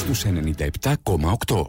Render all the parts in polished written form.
στους 97,8.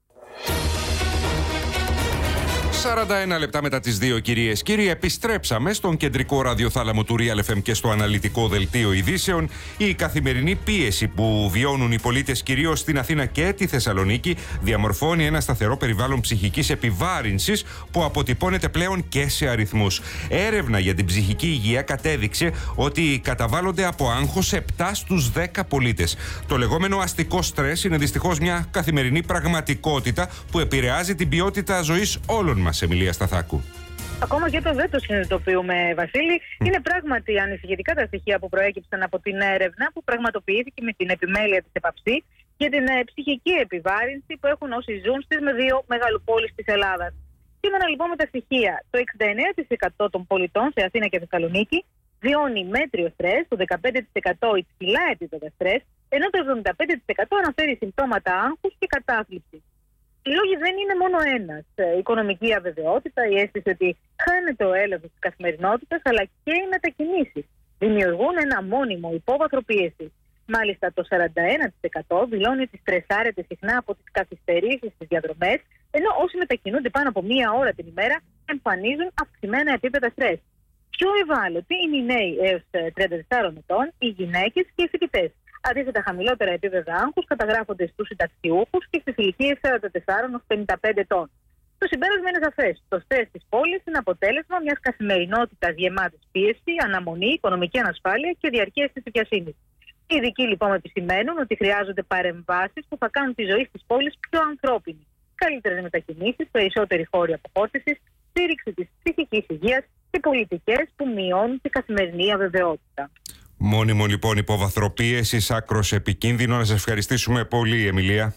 41 λεπτά μετά τις 2, κυρίες και κύριοι, επιστρέψαμε στον κεντρικό ραδιοθάλαμο του Real FM και στο αναλυτικό δελτίο ειδήσεων. Η καθημερινή πίεση που βιώνουν οι πολίτες κυρίως στην Αθήνα και τη Θεσσαλονίκη διαμορφώνει ένα σταθερό περιβάλλον ψυχικής επιβάρυνσης που αποτυπώνεται πλέον και σε αριθμούς. Έρευνα για την ψυχική υγεία κατέδειξε ότι καταβάλλονται από άγχος 7 στους 10 πολίτες. Το λεγόμενο αστικό στρες είναι δυστυχώς μια καθημερινή πραγματικότητα που επηρεάζει την ποιότητα ζωής όλων μας. Εμιλία Σταθάκου. Ακόμα και δεν το συνειδητοποιούμε, Βασίλη. Είναι πράγματι ανησυχητικά τα στοιχεία που προέκυψαν από την έρευνα που πραγματοποιήθηκε με την επιμέλεια της ΕΠΑΨΗ για την ψυχική επιβάρυνση που έχουν όσοι ζουν στις με δύο μεγαλοπόλεις της Ελλάδας. Σύμφωνα λοιπόν με τα στοιχεία, το 69% των πολιτών σε Αθήνα και Θεσσαλονίκη βιώνει μέτριο στρες, το 15% υψηλά επίπεδα στρες, ενώ το 75% αναφέρει συμπτώματα άγχους και κατάθλιψης. Οι λόγοι δεν είναι μόνο ένας. Η οικονομική αβεβαιότητα, η αίσθηση ότι χάνεται ο έλεγχος της καθημερινότητας, αλλά και οι μετακινήσεις δημιουργούν ένα μόνιμο υπόβαθρο πίεση. Μάλιστα, το 41% δηλώνει ότι στρεσάρεται συχνά από τις καθυστερήσεις στις διαδρομές, ενώ όσοι μετακινούνται πάνω από μία ώρα την ημέρα εμφανίζουν αυξημένα επίπεδα στρες. Πιο ευάλωτοι είναι οι νέοι έως 34 ετών, οι γυναίκες και οι φοιτητές. Αντίθετα, χαμηλότερα επίπεδα άγχους καταγράφονται στους συνταξιούχους και στις ηλικίες 44 έως 55 ετών. Το συμπέρασμα είναι σαφές. Το στρες της πόλης είναι αποτέλεσμα μιας καθημερινότητας γεμάτης πίεση, αναμονή, οικονομική ανασφάλεια και διαρκείας της δικαιοσύνης. Οι ειδικοί λοιπόν επισημαίνουν ότι χρειάζονται παρεμβάσεις που θα κάνουν τη ζωή της πόλης πιο ανθρώπινη. Καλύτερες μετακινήσεις, περισσότερη χώροι αποχώρησης, στήριξη της ψυχικής υγείας και πολιτικές που μειώνουν την καθημερινή αβεβαιότητα. Μόνιμο λοιπόν υπόβαθρο πίεσης, άκρος επικίνδυνο. Να σας ευχαριστήσουμε πολύ, Εμιλία.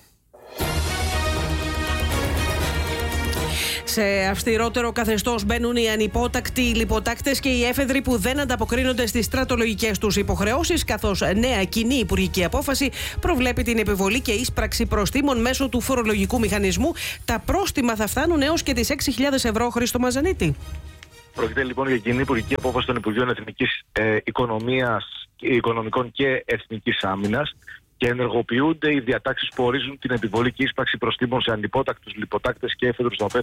Σε αυστηρότερο καθεστώς μπαίνουν οι ανυπότακτοι, οι λιποτάκτες και οι έφεδροι που δεν ανταποκρίνονται στις στρατολογικές τους υποχρεώσεις, καθώς νέα κοινή υπουργική απόφαση προβλέπει την επιβολή και ίσπραξη προστίμων μέσω του φορολογικού μηχανισμού. Τα πρόστιμα θα φτάνουν έως και τις 6.000 ευρώ, Χρήστο Μαζανίτη. Πρόκειται λοιπόν για κοινή υπουργική απόφαση των Υπουργείων Εθνικής Οικονομίας, Οικονομικών και Εθνικής Άμυνας και ενεργοποιούνται οι διατάξεις που ορίζουν την επιβολή και ίσπραξη προστίμων σε ανυπότακτους, λιποτάκτες και έφεδρους